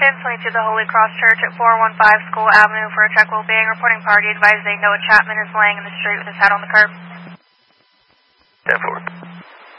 1022 The Holy Cross Church at 415 School Avenue for a check well-being. Reporting party advised they Noah Chapman is laying in the street with his head on the curb. 10-4.